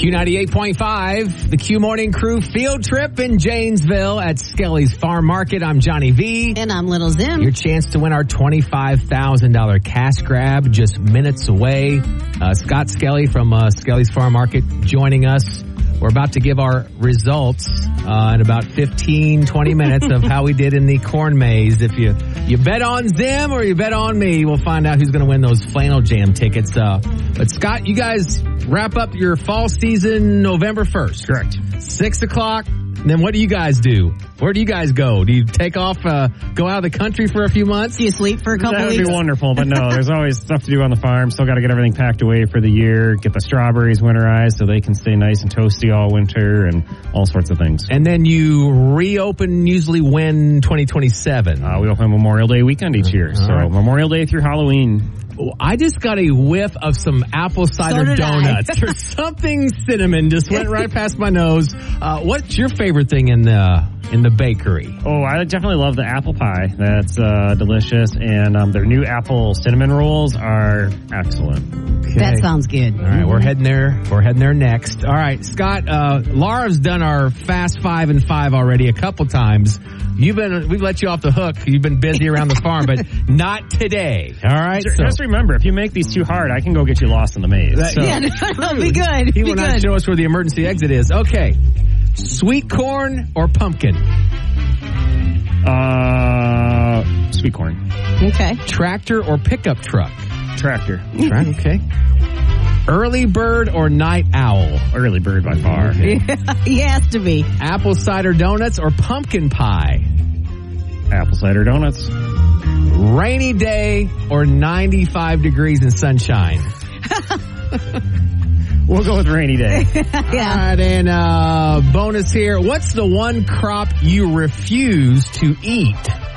Q98.5, the Q Morning Crew field trip in Janesville at Skelly's Farm Market. I'm Johnny V. And I'm Little Zim. Your chance to win our $25,000 cash grab just minutes away. Scott Skelly from Skelly's Farm Market joining us. We're about to give our results in about 15, 20 minutes of how we did in the corn maze. If you bet on Zim or you bet on me, we'll find out who's going to win those Flannel Jam tickets. But Scott, you guys wrap up your fall season November 1st. Correct. 6 o'clock. And then what do you guys do? Where do you guys go? Do you take off, go out of the country for a few months? Do you sleep for a couple weeks? That would be wonderful, but no, there's always stuff to do on the farm. Still got to get everything packed away for the year, get the strawberries winterized so they can stay nice and toasty all winter, and all sorts of things. And then you reopen usually when 2027? We open Memorial Day weekend each year, so right. Memorial Day through Halloween. I just got a whiff of some apple cider donuts. There's something cinnamon just went right past my nose. What's your favorite thing in the bakery? Oh, I definitely love the apple pie. That's delicious, and their new apple cinnamon rolls are excellent. Okay. That sounds good. All right, we're heading there. We're heading there next. All right, Scott. Laura's done our Fast 5 and 5 already a couple times. We've let you off the hook. You've been busy around the farm, but not today. All right. Just remember, if you make these too hard, I can go get you lost in the maze. Yeah, that'll be good. He will not show us where the emergency exit is. Okay. Sweet corn or pumpkin? Sweet corn. Okay. Tractor or pickup truck? Tractor. Okay. Early bird or night owl? Early bird by far. Okay. He has to be. Apple cider donuts or pumpkin pie? Apple cider donuts. Rainy day or 95 degrees and sunshine? We'll go with rainy day. Yeah. All right, and bonus here. What's the one crop you refuse to eat?